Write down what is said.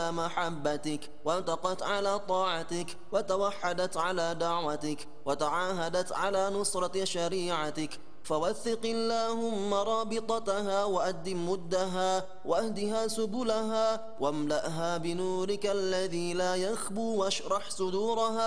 على محبتك، وانتقت على طاعتك، وتوحدت على دعوتك، وتعاهدت على نصرة شريعتك. فوثق اللهم رابطتها وأدم مدها واهدها سبلها واملأها بنورك الذي لا يخبو، واشرح صدورها